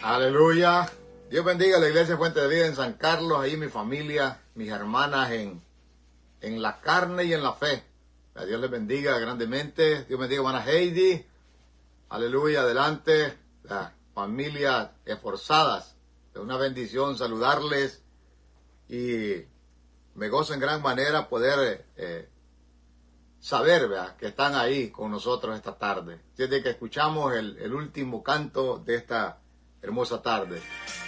Aleluya. Dios bendiga a la Iglesia Fuente de Vida en San Carlos, ahí mi familia, mis hermanas en la carne y en la fe. A Dios les bendiga grandemente. Dios bendiga a hermana Heidi. Aleluya, adelante. Las familias esforzadas. Es una bendición saludarles y me gozo en gran manera poder saber, ¿verdad?, que están ahí con nosotros esta tarde. Desde que escuchamos el último canto de esta hermosa tarde.